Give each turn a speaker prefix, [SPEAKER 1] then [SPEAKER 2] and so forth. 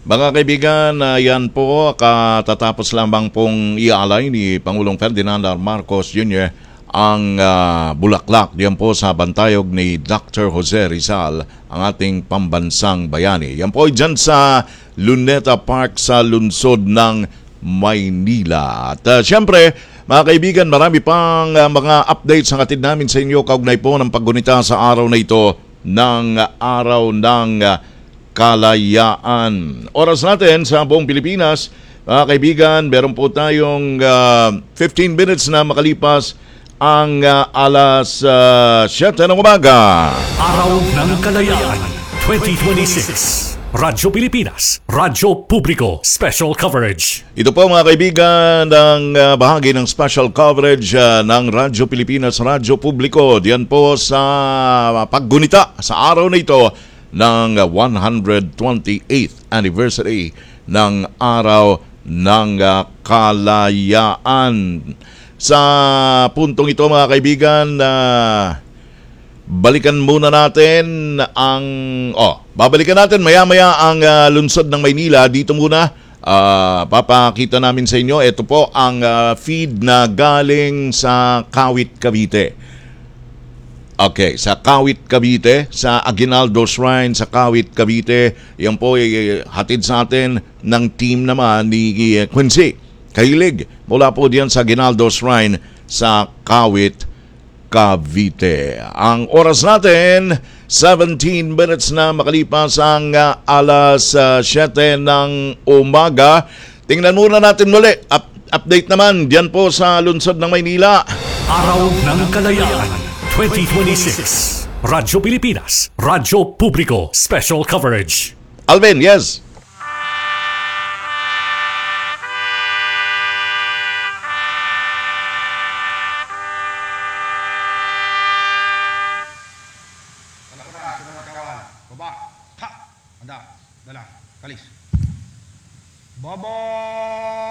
[SPEAKER 1] Mga kaibigan, yan po katatapos lamang pong ialay ni Pangulong Ferdinand R. Marcos Jr. ang bulaklak diyan po sa bantayog ni Dr. Jose Rizal, ang ating pambansang bayani. Yan po ay dyan sa Luneta Park sa lungsod ng Maynila. At syempre, mga kaibigan, marami pang mga updates ang atid namin sa inyo kaugnay po ng paggunita sa araw na ito ng araw ng kalayaan. Oras natin sa buong Pilipinas, mga kaibigan, meron po tayong 15 minutes na makalipas ang alas 7 ng umaga.
[SPEAKER 2] Araw ng Kalayaan 2026. Radyo Pilipinas, Radyo Publiko, Special Coverage.
[SPEAKER 1] Ito po mga kaibigan ang bahagi ng special coverage ng Radyo Pilipinas, Radyo Publiko. Diyan po sa paggunita sa araw na ito ng 128th anniversary ng Araw ng Kalayaan. Sa puntong ito mga kaibigan, balikan muna natin ang babalikan natin maya-maya ang lungsod ng Maynila. Dito muna papakita namin sa inyo, ito po ang feed na galing sa Kawit, Cavite. Okay, sa Kawit, Cavite, sa Aguinaldo Shrine sa Kawit, Cavite. Yan po ay hatid sa atin ng team naman ni Quincy Kahilig mula po diyan sa Aguinaldo Shrine sa Kawit, Cavite. Ang oras natin, 17 minutes na makalipas ang alas 7 ng umaga. Tingnan muna natin muli. Update naman diyan po sa lungsod ng Maynila.
[SPEAKER 2] Araw ng Kalayaan 2026. Radyo Pilipinas, Radyo Publiko, Special Coverage.
[SPEAKER 1] Alvin, yes.
[SPEAKER 3] Baba, ha, anda, dala, kalis. Baba,